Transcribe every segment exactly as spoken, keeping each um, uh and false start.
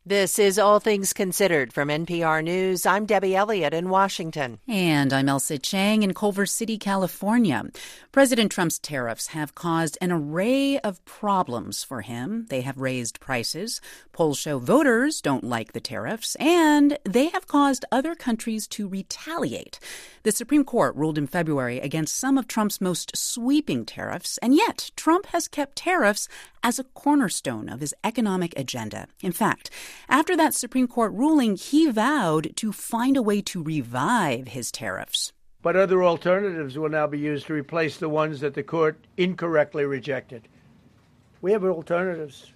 This is All Things Considered from N P R News. I'm Debbie Elliott in Washington. And I'm Elsa Chang in Culver City, California. President Trump's tariffs have caused an array of problems for him. They have raised prices. Polls show voters don't like the tariffs, and they have caused other countries to retaliate. The Supreme Court ruled in February against some of Trump's most sweeping tariffs, and yet Trump has kept tariffs as a cornerstone of his economic agenda. In fact, after that Supreme Court ruling, he vowed to find a way to revive his tariffs. But other alternatives will now be used to replace the ones that the court incorrectly rejected. We have alternatives.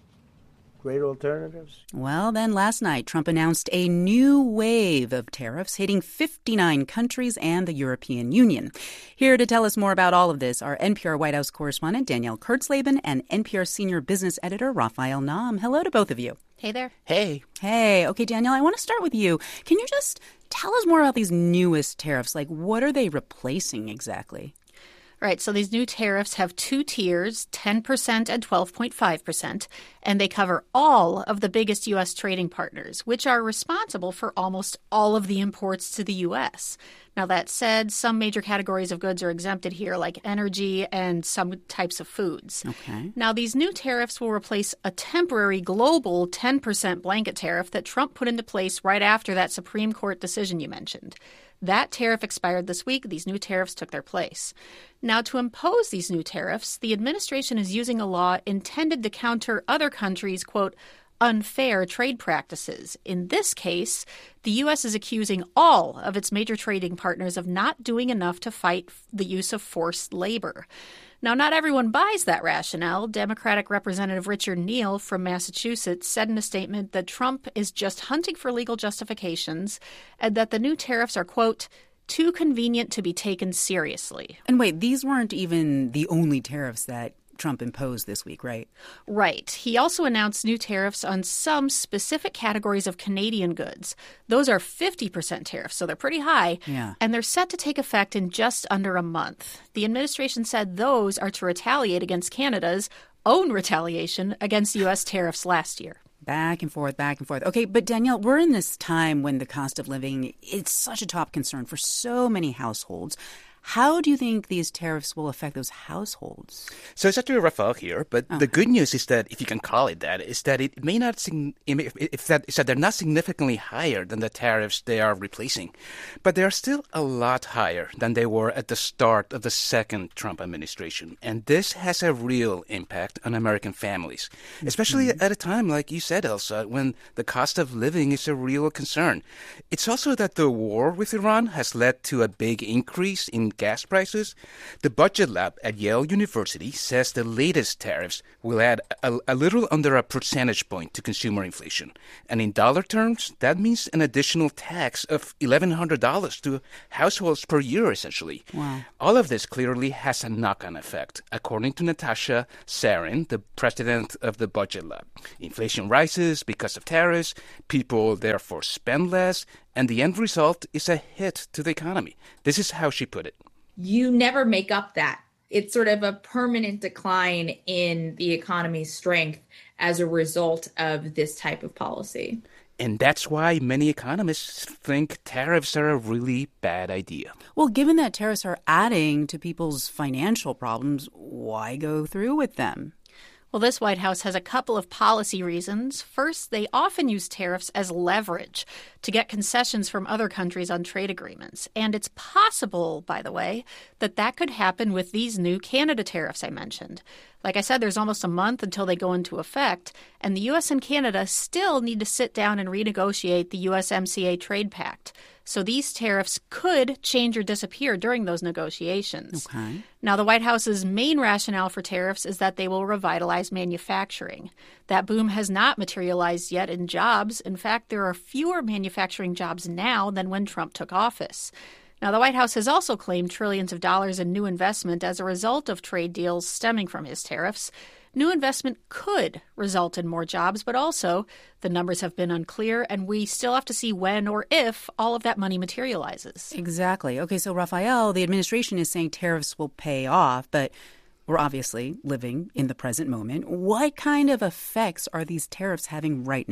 Great alternatives. Well, then last night, Trump announced a new wave of tariffs hitting fifty-nine countries and the European Union. Here to tell us more about all of this are N P R White House correspondent Danielle Kurtzleben and N P R senior business editor Raphael Nahm. Hello to both of you. Hey there. Hey. Hey. Okay, Danielle, I want to start with you. Can you just tell us more about these newest tariffs? Like, what are they replacing exactly? Right, so these new tariffs have two tiers, ten percent and twelve point five percent, and they cover all of the biggest U S trading partners, which are responsible for almost all of the imports to the U S. Now, that said, some major categories of goods are exempted here, like energy and some types of foods. Okay. Now, these new tariffs will replace a temporary global ten percent blanket tariff that Trump put into place right after that Supreme Court decision you mentioned. That tariff expired this week. These new tariffs took their place. Now, to impose these new tariffs, the administration is using a law intended to counter other countries' quote, unfair trade practices. In this case, the U S is accusing all of its major trading partners of not doing enough to fight the use of forced labor. Now, not everyone buys that rationale. Democratic Representative Richard Neal from Massachusetts said in a statement that Trump is just hunting for legal justifications and that the new tariffs are, quote, too convenient to be taken seriously. And wait, these weren't even the only tariffs that Trump imposed this week, right? Right. He also announced new tariffs on some specific categories of Canadian goods. Those are fifty percent tariffs, so they're pretty high. Yeah. And they're set to take effect in just under a month. The administration said those are to retaliate against Canada's own retaliation against U S tariffs last year. Back and forth, back and forth. Okay, but Danielle, we're in this time when the cost of living is such a top concern for so many households. How do you think these tariffs will affect those households? So it's actually Raphael here, but oh. the good news is that, if you can call it that, is that it may not, if, if that, is that they're not significantly higher than the tariffs they are replacing. But they are still a lot higher than they were at the start of the second Trump administration. And this has a real impact on American families, especially mm-hmm. at a time, like you said, Elsa, when the cost of living is a real concern. It's also that the war with Iran has led to a big increase in gas prices. The Budget Lab at Yale University says the latest tariffs will add a, a little under a percentage point to consumer inflation. And in dollar terms, that means an additional tax of eleven hundred dollars to households per year, essentially. Wow. All of this clearly has a knock-on effect, according to Natasha Sarin, the president of the Budget Lab. Inflation rises because of tariffs, people therefore spend less, and the end result is a hit to the economy. This is how she put it. You never make up that. It's sort of a permanent decline in the economy's strength as a result of this type of policy. And that's why many economists think tariffs are a really bad idea. Well, given that tariffs are adding to people's financial problems, why go through with them? Well, this White House has a couple of policy reasons. First, they often use tariffs as leverage to get concessions from other countries on trade agreements. And it's possible, by the way, that that could happen with these new Canada tariffs I mentioned. Like I said, there's almost a month until they go into effect, and the U S and Canada still need to sit down and renegotiate the U S M C A trade pact. So these tariffs could change or disappear during those negotiations. Okay. Now, the White House's main rationale for tariffs is that they will revitalize manufacturing. That boom has not materialized yet in jobs. In fact, there are fewer manufacturing jobs now than when Trump took office. Now, the White House has also claimed trillions of dollars in new investment as a result of trade deals stemming from his tariffs. New investment could result in more jobs, but also the numbers have been unclear, and we still have to see when or if all of that money materializes. Exactly. Okay, so Raphael, the administration is saying tariffs will pay off, but we're obviously living in the present moment. What kind of effects are these tariffs having right now?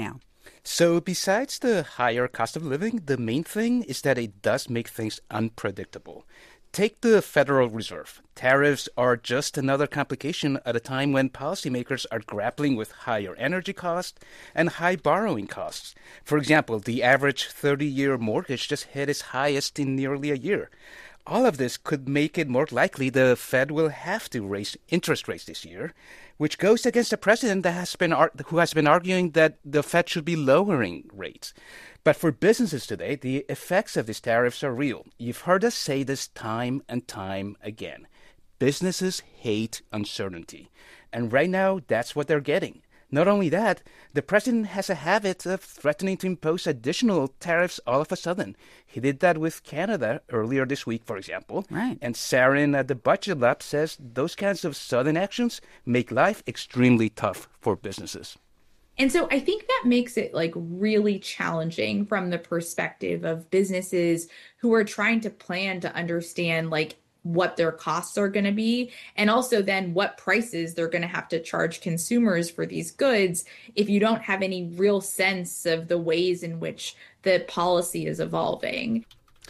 So besides the higher cost of living, the main thing is that it does make things unpredictable. Take the Federal Reserve. Tariffs are just another complication at a time when policymakers are grappling with higher energy costs and high borrowing costs. For example, the average thirty-year mortgage just hit its highest in nearly a year. All of this could make it more likely the Fed will have to raise interest rates this year, which goes against the president that has been ar- who has been arguing that the Fed should be lowering rates. But for businesses today, the effects of these tariffs are real. You've heard us say this time and time again. Businesses hate uncertainty. And right now, that's what they're getting. Not only that, the president has a habit of threatening to impose additional tariffs all of a sudden. He did that with Canada earlier this week, for example. Right. And Sarin at the Budget Lab says those kinds of sudden actions make life extremely tough for businesses. And so I think that makes it like really challenging from the perspective of businesses who are trying to plan to understand like what their costs are going to be, and also then what prices they're going to have to charge consumers for these goods if you don't have any real sense of the ways in which the policy is evolving.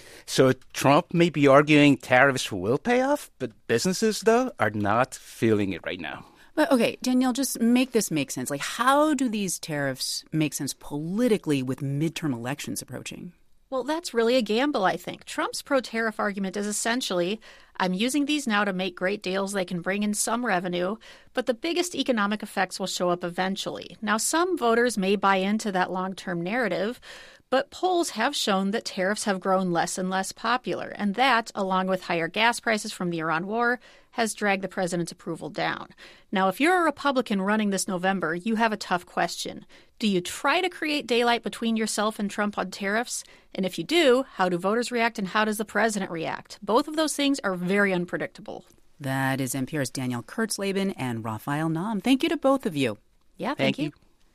So Trump may be arguing tariffs will pay off, but businesses, though, are not feeling it right now. But okay, Danielle, just make this make sense. Like, how do these tariffs make sense politically with midterm elections approaching? Well, that's really a gamble, I think. Trump's pro-tariff argument is essentially, I'm using these now to make great deals. They can bring in some revenue, but the biggest economic effects will show up eventually. Now, some voters may buy into that long-term narrative, but polls have shown that tariffs have grown less and less popular, and that, along with higher gas prices from the Iran war, has dragged the president's approval down. Now, if you're a Republican running this November, you have a tough question. Do you try to create daylight between yourself and Trump on tariffs? And if you do, how do voters react and how does the president react? Both of those things are very unpredictable. That is N P R's Danielle Kurtzleben and Raphael Nahm. Thank you to both of you. Yeah, thank, Thank you. you.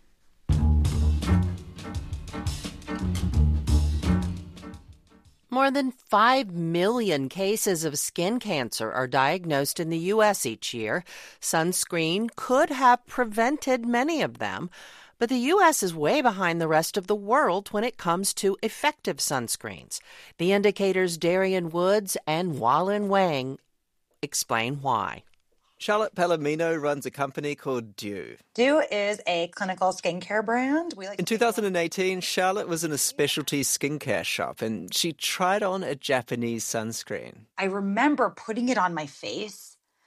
More than five million cases of skin cancer are diagnosed in the U S each year. Sunscreen could have prevented many of them, but the U S is way behind the rest of the world when it comes to effective sunscreens. The Indicator's Darian Woods and Wallen Wang explain why. Charlotte Palomino runs a company called Dew. Dew is a clinical skincare brand. We like In two thousand eighteen, Charlotte was in a specialty skincare shop and she tried on a Japanese sunscreen. I remember putting it on my face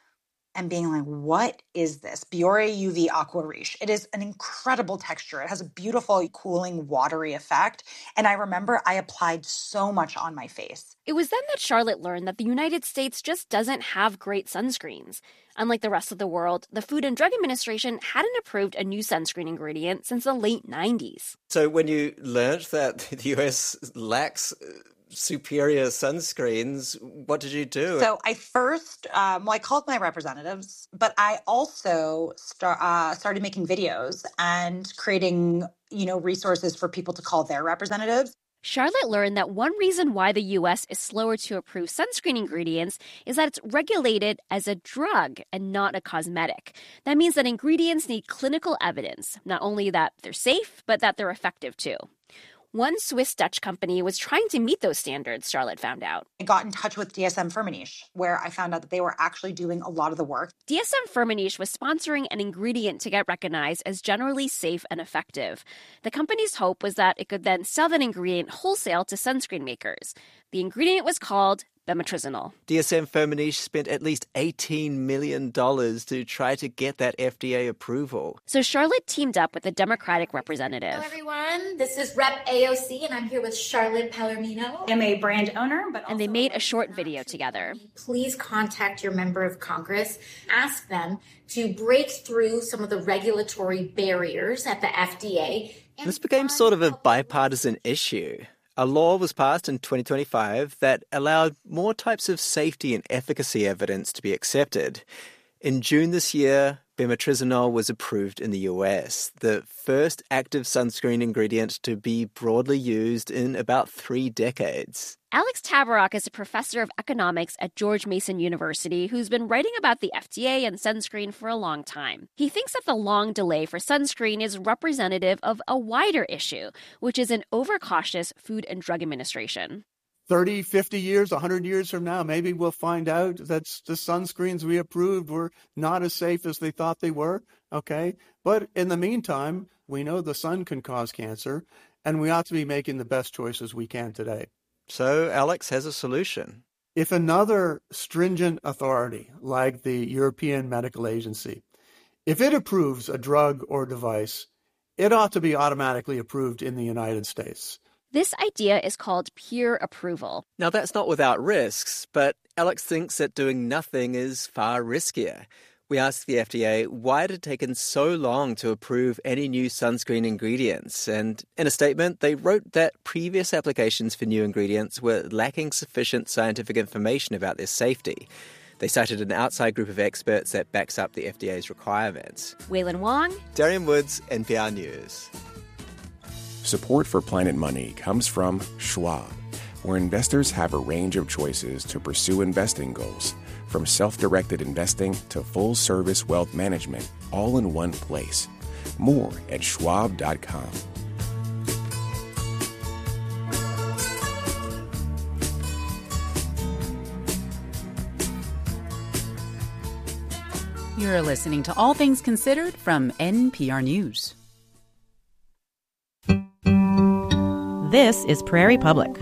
and being like, what is this? Biore U V Aqua Riche. It is an incredible texture. It has a beautiful, cooling, watery effect. And I remember I applied so much on my face. It was then that Charlotte learned that the United States just doesn't have great sunscreens. Unlike the rest of the world, the Food and Drug Administration hadn't approved a new sunscreen ingredient since the late nineties. So when you learned that the U S lacks superior sunscreens, what did you do? So I first, um, well, I called my representatives, but I also start, uh, started making videos and creating, you know, resources for people to call their representatives. Charlotte learned that one reason why the U S is slower to approve sunscreen ingredients is that it's regulated as a drug and not a cosmetic. That means that ingredients need clinical evidence, not only that they're safe, but that they're effective too. One Swiss-Dutch company was trying to meet those standards, Charlotte found out. I got in touch with D S M Firmenich, where I found out that they were actually doing a lot of the work. D S M Firmenich was sponsoring an ingredient to get recognized as generally safe and effective. The company's hope was that it could then sell that ingredient wholesale to sunscreen makers. The ingredient was called bemetrizanol. D S M Firmenich spent at least eighteen million dollars to try to get that F D A approval. So Charlotte teamed up with a Democratic representative. Hello, everyone. This is Rep A O C, and I'm here with Charlotte Palomino. I'm a brand owner, but also and they made a short video together. Please contact your member of Congress. Ask them to break through some of the regulatory barriers at the F D A. This became sort of a bipartisan issue. A law was passed in twenty twenty-five that allowed more types of safety and efficacy evidence to be accepted. In June this year, Bemetrizanol was approved in the U S, the first active sunscreen ingredient to be broadly used in about three decades. Alex Tabarrok is a professor of economics at George Mason University who's been writing about the F D A and sunscreen for a long time. He thinks that the long delay for sunscreen is representative of a wider issue, which is an overcautious Food and Drug Administration. thirty, fifty years, one hundred years from now, maybe we'll find out that the sunscreens we approved were not as safe as they thought they were, okay? But in the meantime, we know the sun can cause cancer, and we ought to be making the best choices we can today. So Alex has a solution. If another stringent authority, like the European Medical Agency, if it approves a drug or device, it ought to be automatically approved in the United States. This idea is called peer approval. Now, that's not without risks, but Alex thinks that doing nothing is far riskier. We asked the F D A why it had taken so long to approve any new sunscreen ingredients, and in a statement, they wrote that previous applications for new ingredients were lacking sufficient scientific information about their safety. They cited an outside group of experts that backs up the F D A's requirements. Waylon Wong, Darian Woods, N P R News. Support for Planet Money comes from Schwab, where investors have a range of choices to pursue investing goals, from self-directed investing to full-service wealth management, all in one place. More at schwab dot com. You're listening to All Things Considered from N P R News. This is Prairie Public.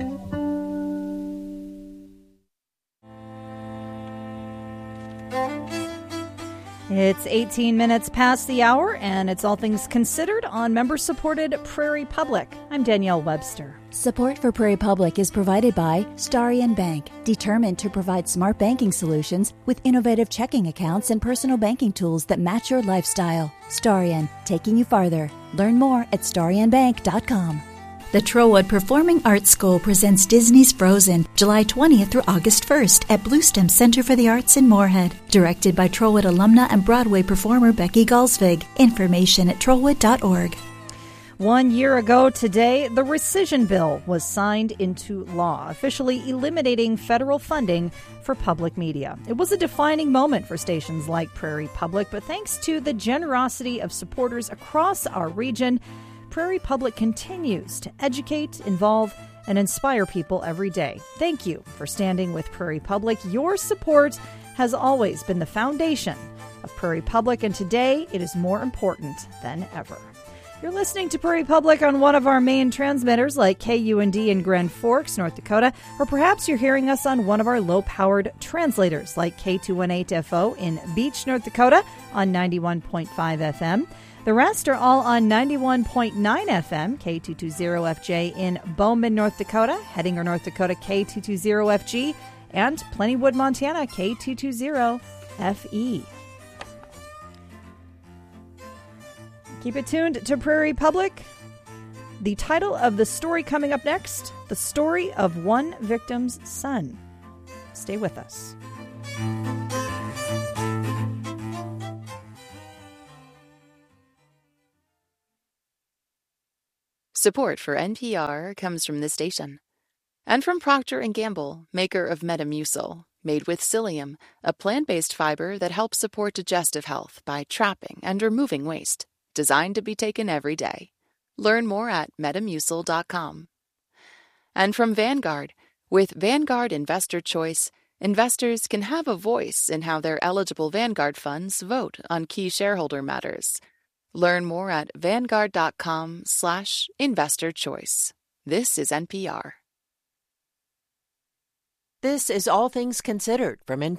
It's eighteen minutes past the hour, and it's All Things Considered on member-supported Prairie Public. I'm Danielle Webster. Support for Prairie Public is provided by Starion Bank, determined to provide smart banking solutions with innovative checking accounts and personal banking tools that match your lifestyle. Starion, taking you farther. Learn more at starion bank dot com. The Trowwood Performing Arts School presents Disney's Frozen, July twentieth through August first at Bluestem Center for the Arts in Moorhead. Directed by Trowwood alumna and Broadway performer Becky Galsvig. Information at trowwood dot org. One year ago today, the rescission bill was signed into law, officially eliminating federal funding for public media. It was a defining moment for stations like Prairie Public, but thanks to the generosity of supporters across our region, Prairie Public continues to educate, involve, and inspire people every day. Thank you for standing with Prairie Public. Your support has always been the foundation of Prairie Public, and today it is more important than ever. You're listening to Prairie Public on one of our main transmitters like K U N D in Grand Forks, North Dakota, or perhaps you're hearing us on one of our low-powered translators like K two eighteen F O in Beach, North Dakota on ninety-one point five F M. The rest are all on ninety-one point nine F M, K two twenty F J in Bowman, North Dakota, Hettinger, North Dakota, K two twenty F G, and Plentywood, Montana, K two twenty F E. Keep it tuned to Prairie Public. The title of the story coming up next, The Story of One Victim's Son. Stay with us. Support for N P R comes from this station. And from Procter and Gamble, maker of Metamucil, made with psyllium, a plant-based fiber that helps support digestive health by trapping and removing waste. Designed to be taken every day. Learn more at metamucil dot com. And from Vanguard, with Vanguard Investor Choice, investors can have a voice in how their eligible Vanguard funds vote on key shareholder matters. Learn more at vanguard dot com slash investor choice. This is N P R. This is All Things Considered from N P R.